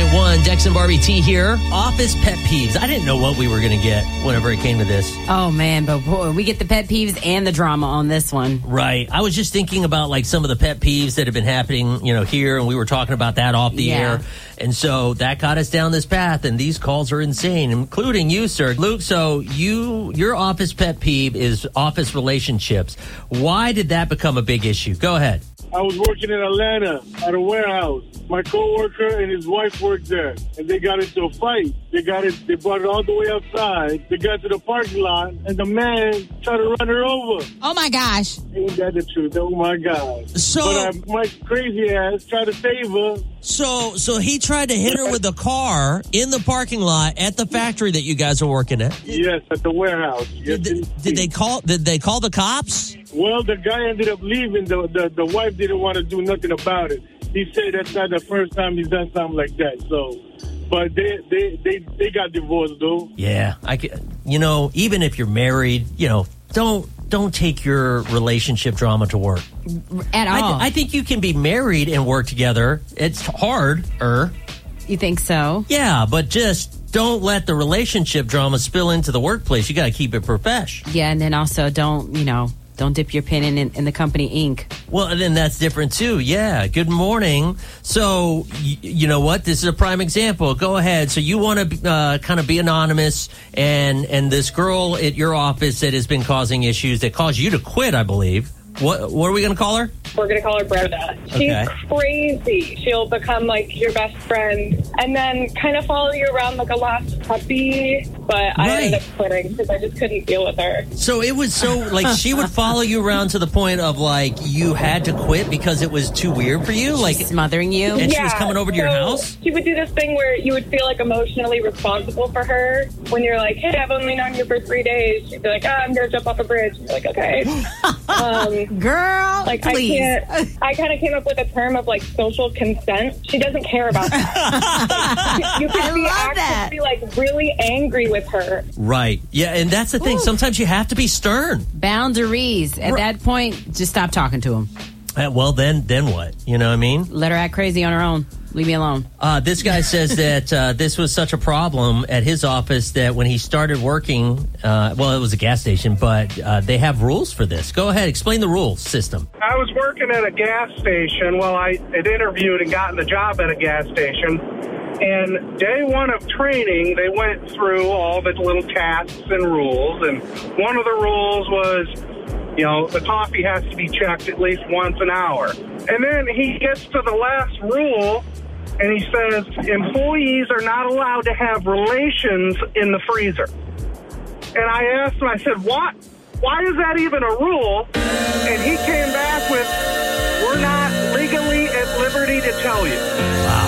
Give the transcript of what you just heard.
101, Dex and Barbie T here. Office pet peeves. I didn't know what we were going to get whenever it came to this. Oh, man, but boy, we get the pet peeves and the drama on this one. Right. I was just thinking about like some of the pet peeves that have been happening, here, and we were talking about that off the air. And so that got us down this path, and these calls are insane, including you, sir. Luke, so your office pet peeve is office relationships. Why did that become a big issue? Go ahead. I was working in Atlanta at a warehouse. My coworker and his wife worked there, and they got into a fight. They brought it all the way outside. They got to the parking lot, and the man tried to run her over. Oh, my gosh. Ain't that the truth? Oh, my God. But my crazy ass tried to save her. So he tried to hit her with a car in the parking lot at the factory that you guys are working at? Yes, at the warehouse. Yes, did they call the cops? Well, the guy ended up leaving. The wife didn't want to do nothing about it. He said that's not the first time he's done something like that. So, but they got divorced though. Yeah, even if you're married, don't take your relationship drama to work at all. I think you can be married and work together. It's harder. You think so? Yeah, but just don't let the relationship drama spill into the workplace. You got to keep it profesh. Yeah, and then also don't dip your pen in the company ink. Well, and then that's different too. Yeah. Good morning. So, you know what? This is a prime example. Go ahead. So you want to kind of be anonymous, and this girl at your office that has been causing issues that caused you to quit, I believe. What are we going to call her? We're going to call her Brenda. She's crazy. She'll become like your best friend and then kind of follow you around like a lost puppy. But I ended up quitting because I just couldn't deal with her. So it was she would follow you around to the point of like you had to quit because it was too weird for you? Like smothering you? And she was coming over to your house? She would do this thing where you would feel like emotionally responsible for her when you're like, hey, I've only known you for 3 days. She'd be like, I'm going to jump off a bridge. You're like, okay. Girl, like please. I kind of came up with a term of like social consent. She doesn't care about that. you can be actually like really angry with her. Right. Yeah, and that's the thing. Sometimes you have to be stern. Boundaries. At that point, just stop talking to him. Well, then what? You know what I mean? Let her act crazy on her own. Leave me alone. This guy says that this was such a problem at his office that when he started working, it was a gas station, but they have rules for this. Go ahead, explain the rules system. I was working at a gas station. Well, I had interviewed and gotten the job at a gas station. And day one of training, they went through all the little tasks and rules. And one of the rules was, the coffee has to be checked at least once an hour. And then he gets to the last rule, and he says, employees are not allowed to have relations in the freezer. And I asked him, I said, what? Why is that even a rule? And he came back with, we're not legally at liberty to tell you.